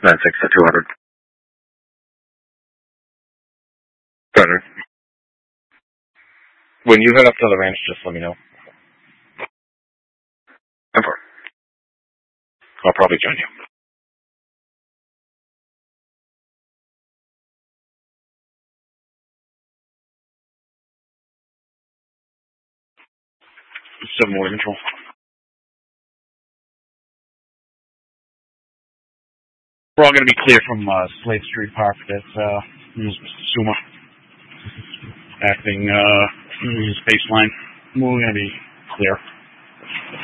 96 to 200. Better. When you head up to the ranch, just let me know. Ever. I'll probably join you. Seven more control. We're all going to be clear from Slade Street Park. That's Mr. Suma acting baseline. We're going to be clear.